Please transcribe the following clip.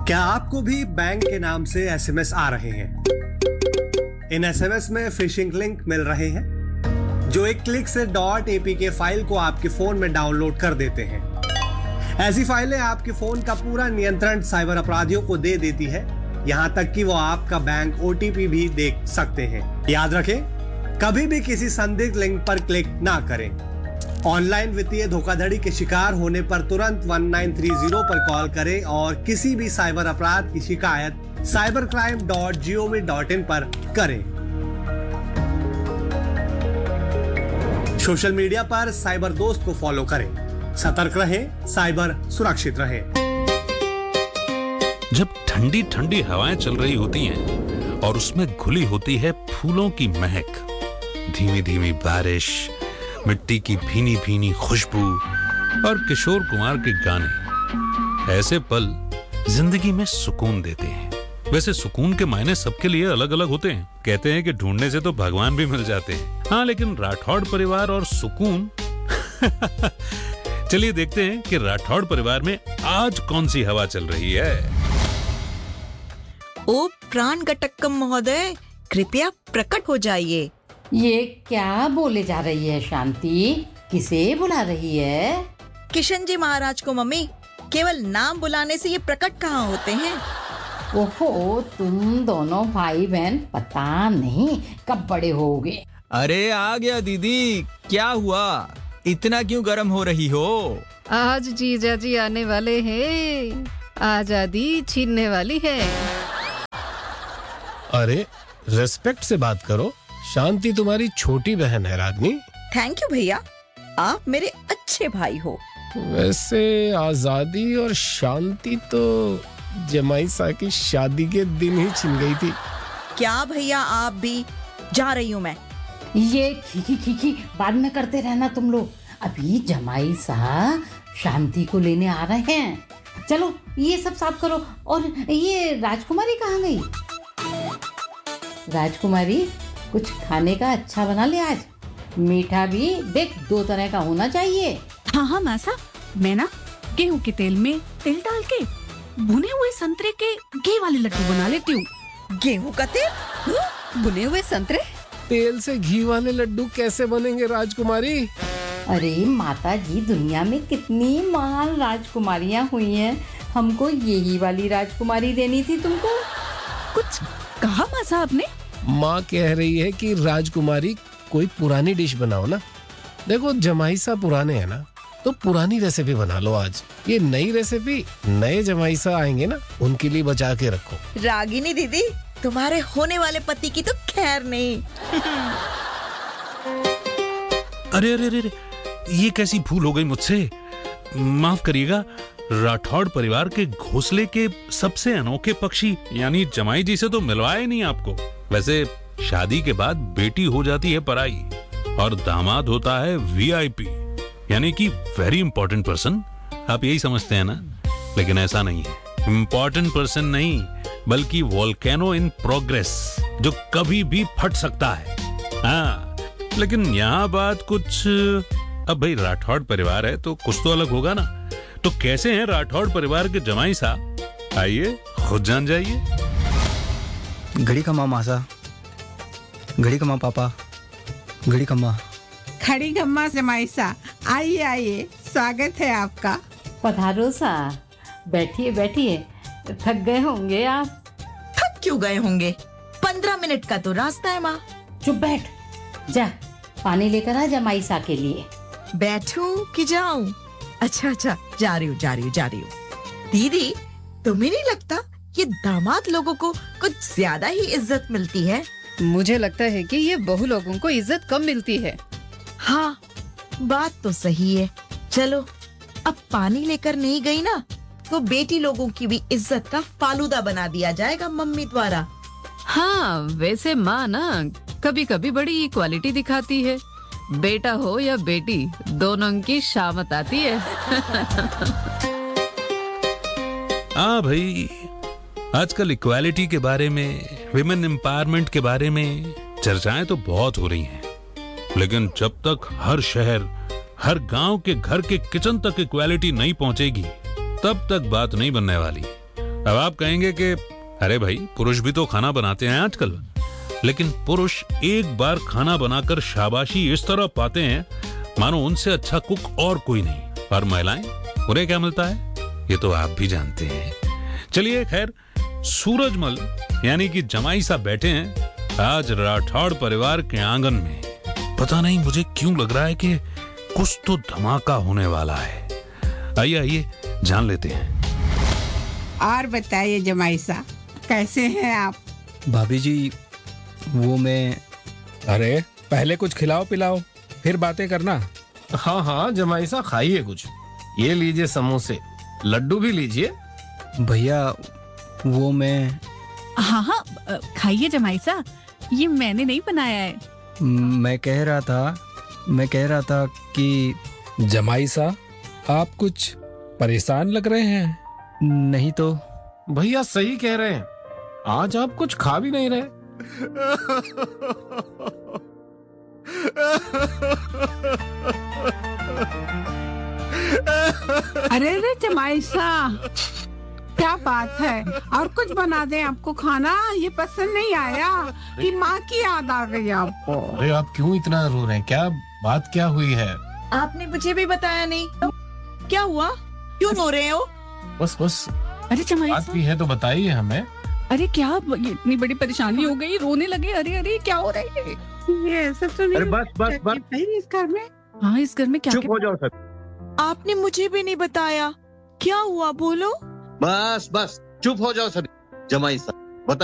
क्या आपको भी बैंक के नाम से एसएमएस आ रहे हैं? इन एसएमएस में फिशिंग लिंक मिल रहे हैं जो एक क्लिक से .apk फाइल को आपके फोन में डाउनलोड कर देते हैं। ऐसी फाइलें आपके फोन का पूरा नियंत्रण साइबर अपराधियों को दे देती है, यहां तक कि वो आपका बैंक ओटीपी भी देख सकते हैं। याद रखें, कभी भी किसी संदिग्ध लिंक पर क्लिक ना करें। ऑनलाइन वित्तीय धोखाधड़ी के शिकार होने पर तुरंत 1930 पर कॉल करें और किसी भी साइबर अपराध की शिकायत cybercrime.gov.in पर करें। सोशल मीडिया पर साइबर दोस्त को फॉलो करें। सतर्क रहें, साइबर सुरक्षित रहें। जब ठंडी ठंडी हवाएं चल रही होती हैं और उसमें घुली होती है फूलों की महक, धीमी धीमी बारिश, मिट्टी की भीनी भीनी खुशबू और किशोर कुमार के गाने, ऐसे पल जिंदगी में सुकून देते हैं। वैसे सुकून के मायने सबके लिए अलग अलग होते हैं। कहते हैं कि ढूंढने से तो भगवान भी मिल जाते हैं। हाँ, लेकिन राठौड़ परिवार और सुकून चलिए देखते हैं कि राठौड़ परिवार में आज कौन सी हवा चल रही है। ओ प्राण गटक्कम महोदय, कृपया प्रकट हो जाइए। ये क्या बोले जा रही है शांति? किसे बुला रही है? किशन जी महाराज को मम्मी। केवल नाम बुलाने से ये प्रकट कहाँ होते हैं? ओहो, तुम दोनों भाई बहन पता नहीं कब बड़े होगे। अरे आ गया दीदी, क्या हुआ? इतना क्यों गर्म हो रही हो? आज जीजा जी आने वाले हैं, आजादी छीनने वाली है। अरे रेस्पेक्ट से बात करो, शांति तुम्हारी छोटी बहन है रागनी। थैंक यू भैया, आप मेरे अच्छे भाई हो। वैसे आजादी और शांति तो जमाई सा की शादी के दिन ही छिन गई थी। क्या भैया, आप भी? जा रही हूँ मैं। ये खीखी बाद में करते रहना तुम लोग। अभी जमाई सा शांति को लेने आ रहे हैं। चलो ये सब साफ करो। और ये राजकुमारी कहाँ गई? राजकुमारी, कुछ खाने का अच्छा बना ले आज। मीठा भी देख 2 तरह का होना चाहिए। हाँ मासा, मैं ना गेहूं के तेल में तिल डाल के भुने हुए संतरे के घी वाले लड्डू बना लेती हूँ। गेहूं का तेल? भुने हुए संतरे? तेल से घी वाले लड्डू कैसे बनेंगे राजकुमारी? अरे माता जी, दुनिया में कितनी महान राजकुमारियाँ हुई हैं, हमको यही वाली राजकुमारी देनी थी तुमको। कुछ कहा मासा आपने? माँ कह रही है कि राजकुमारी कोई पुरानी डिश बनाओ ना। देखो जमाई सा पुराने हैं ना, तो पुरानी रेसिपी बना लो आज। ये नई रेसिपी नए जमाई सा आएंगे ना, उनके लिए बचा के रखो। रागिनी दीदी, तुम्हारे होने वाले पति की तो खैर नहीं। अरे अरे अरे, ये कैसी भूल हो गई मुझसे, माफ करिएगा। राठौड़ परिवार के घोंसले के सबसे अनोखे पक्षी यानी जमाई जी से तो मिलवाया ही नहीं आपको। वैसे शादी के बाद बेटी हो जाती है पराई और दामाद होता है वीआईपी यानी कि वेरी इंपॉर्टेंट पर्सन। आप यही समझते हैं ना, लेकिन ऐसा नहीं है। इंपॉर्टेंट पर्सन नहीं, बल्कि वोल्केनो इन प्रोग्रेस, जो कभी भी फट सकता है। हाँ, लेकिन यहाँ बात कुछ, अब भाई राठौड़ परिवार है तो कुछ तो अलग होगा ना। तो कैसे हैं राठौड़ परिवार के जमाई साहब? आइए खुद जान जाइए। घड़ी का माँ मासा, घड़ी का माँ पापा, घड़ी का माँ। खड़ी गम्मा से माइसा, आइए आइए, स्वागत है आपका। पधारो सा, बैठिए बैठिए। थक गए होंगे आप। थक क्यों गए होंगे? 15 मिनट का तो रास्ता है माँ। चुप बैठ, जा पानी लेकर आ जमाई सा के लिए। बैठूं कि जाऊं? अच्छा, जा रही हूँ। दीदी, तुम्हें नहीं लगता ये दामाद लोगों को कुछ ज्यादा ही इज्जत मिलती है? मुझे लगता है कि ये बहू लोगों को इज्जत कम मिलती है। हाँ, बात तो सही है। चलो, अब पानी लेकर नहीं गई ना, तो बेटी लोगों की भी इज्जत का फालूदा बना दिया जाएगा मम्मी द्वारा। हाँ, वैसे माँ ना कभी कभी बड़ी इक्वालिटी दिखाती है। बेटा हो या बेटी, दोनों की शामत आती है। हाँ भाई, आजकल इक्वालिटी के बारे में, विमेन एम्पावरमेंट के बारे में चर्चाएं तो बहुत हो रही हैं, लेकिन जब तक हर शहर, हर गांव के घर के किचन तक इक्वालिटी नहीं पहुंचेगी, तब तक बात नहीं बनने वाली। अब आप कहेंगे कि अरे भाई, पुरुष भी तो खाना बनाते हैं आजकल। लेकिन पुरुष एक बार खाना बनाकर शाबाशी इस तरह पाते हैं मानो उनसे अच्छा कुक और कोई नहीं। और महिलाएं, उन्हें क्या मिलता है ये तो आप भी जानते हैं। चलिए खैर, सूरजमल यानी कि जमाई साहब बैठे हैं आज राठौड़ परिवार के आंगन में। पता नहीं मुझे क्यों लग रहा है कि कुछ तो धमाका होने वाला है। आइए आइए जान लेते हैं। और बताइए जमाई साहब, कैसे हैं आप? भाभी जी, वो मैं... अरे पहले कुछ खिलाओ पिलाओ, फिर बातें करना। हाँ हाँ जमाई साहब, खाइए कुछ। ये लीजिए समोसे, लड्डू भी लीजिए। भैया, वो मैं... हाँ हाँ, खाइए जमाई साहब, ये मैंने नहीं बनाया है। मैं कह रहा था कि... जमाई साहब, आप कुछ परेशान लग रहे हैं। नहीं तो। भैया सही कह रहे हैं, आज आप कुछ खा भी नहीं रहे। अरे रे जमाई साहब, क्या बात है? और कुछ बना दें आपको खाना? ये पसंद नहीं आया कि माँ की याद आ गई आपको? अरे आप क्यों इतना रो रहे हैं? क्या बात क्या हुई है? आपने मुझे भी बताया नहीं। क्या हुआ? क्यों रो रहे हो? बस अरे जमाई बात भी है तो बताइए हमें। अरे क्या ये इतनी बड़ी परेशानी हो गई, रोने लगे? अरे अरे क्या हो रहा है? ये ऐसा तो नहीं। अरे बस इस घर में। हाँ, इस घर में क्या चुप हो जाओ सब। आपने मुझे भी नहीं बताया। क्या हुआ, बोलो। बस चुप हो जाओ सभी। जमाई साहब,